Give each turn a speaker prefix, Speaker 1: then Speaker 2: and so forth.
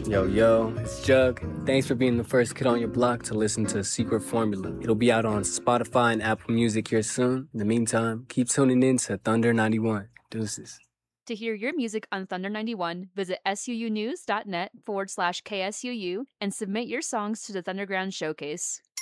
Speaker 1: Yo, yo, it's Jug. Thanks for being the first kid on your block to listen to Secret Formula. It'll be out on Spotify and Apple Music here soon. In the meantime, keep tuning in to Thunder 91. Deuces.
Speaker 2: To hear your music on Thunder 91, visit suunews.net/KSUU and submit your songs to the Thunderground Showcase.